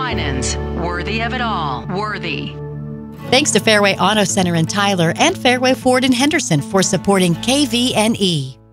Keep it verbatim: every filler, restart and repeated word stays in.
Winans. Worthy of it all. Worthy. Thanks to Fairway Auto Center in Tyler and Fairway Ford in Henderson for supporting K V N E.